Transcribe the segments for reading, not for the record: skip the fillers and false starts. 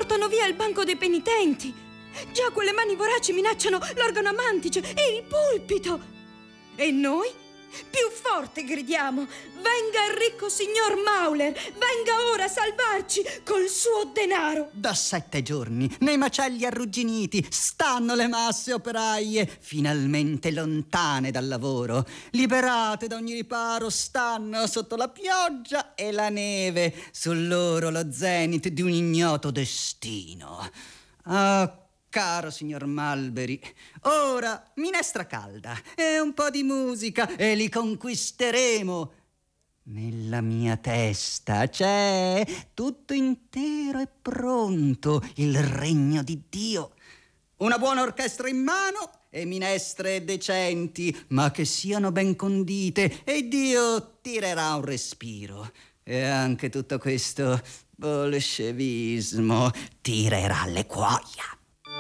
portano via il banco dei penitenti. Già quelle mani voraci minacciano l'organo a mantice e il pulpito. E noi? Più forte gridiamo: venga il ricco signor Mauler, venga ora a salvarci col suo denaro. Da 7 giorni, nei macelli arrugginiti, stanno le masse operaie, finalmente lontane dal lavoro, liberate da ogni riparo, stanno sotto la pioggia e la neve, su loro lo zenit di un ignoto destino. Ah, caro signor Malberi, ora minestra calda e un po' di musica e li conquisteremo. Nella mia testa c'è tutto intero e pronto il regno di Dio. Una buona orchestra in mano e minestre decenti, ma che siano ben condite, e Dio tirerà un respiro. E anche tutto questo bolscevismo tirerà le cuoia.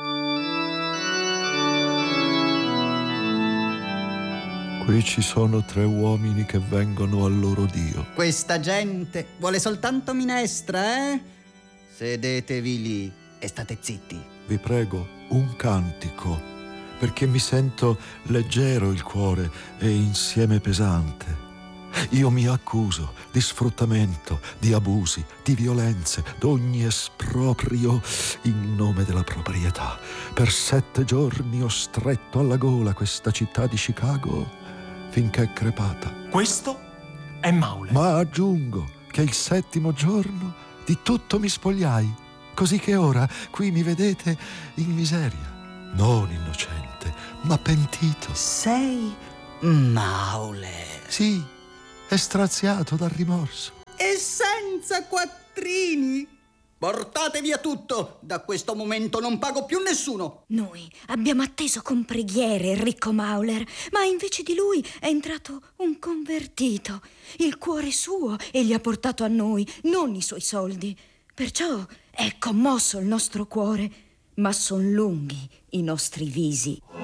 Qui ci sono 3 uomini che vengono al loro Dio. Questa gente vuole soltanto minestra, eh? Sedetevi lì e state zitti. Vi prego, un cantico, perché mi sento leggero il cuore e insieme pesante. Io mi accuso di sfruttamento, di abusi, di violenze, d'ogni esproprio in nome della proprietà. Per 7 giorni ho stretto alla gola questa città di Chicago finché è crepata. Questo è Mauler. Ma aggiungo che il 7° giorno di tutto mi spogliai, così che ora qui mi vedete in miseria, non innocente, ma pentito. Sei Mauler. Sì, estraziato dal rimorso. E senza quattrini. Portate via tutto. Da questo momento non pago più nessuno. Noi abbiamo atteso con preghiere il ricco Mauler, ma invece di lui è entrato un convertito. Il cuore suo egli ha portato a noi, non i suoi soldi. Perciò è commosso il nostro cuore, ma son lunghi i nostri visi.